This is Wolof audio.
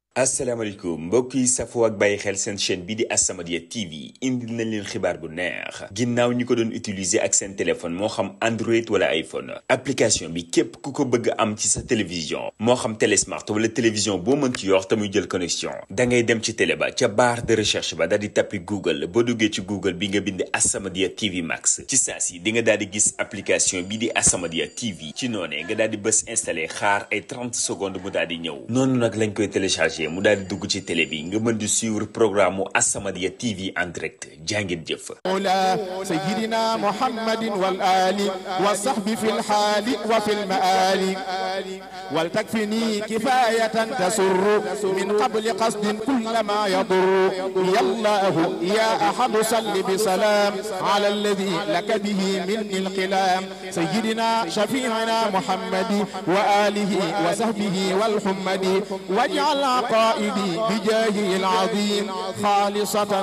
asalaamaaleykum mbokk yi safoo ak bàyyi xel seen chaîne bi di As-Samadiyya TV indil nañ leen xibaar bu neex ginnaaw ñi ko doon utiliser ak seen téléphone moo xam Android wala iPhone application bi képp ku ko bëgg am ci sa télévision moo xam télé smart wala télévision boo mën ci yor te muy jël connexion da ngay dem ci télé ba ca barre de recherche ba daal di tappi Google boo duggee ci Google bi nga bind As-Samadiyya TV Max ci saa si di nga daal di gis application bi di As-Samadiyya TV ci noonee nga daal di bës installé xaar ay 30 secondes mu daal di ñëw noonu nag lañ koy téléchargé mu daal di dugg ci télé bi nga mën di suivre programme mu As-Samadiyya TV en direct jàngeen jëf sayyidina muhammadin wal ali wa sahbi fil hali wa fil maali wal takfini kifayatan tasurru min qabli qasdin kullama yadur yallahu ya ahad salli bi salam ala alladhi laka bihi minni alqilam sayyidina shafi'ina muhammadi wa alihi wa sahbihi wal hummadi waj'al قائدي بجاهه العظيم خالصة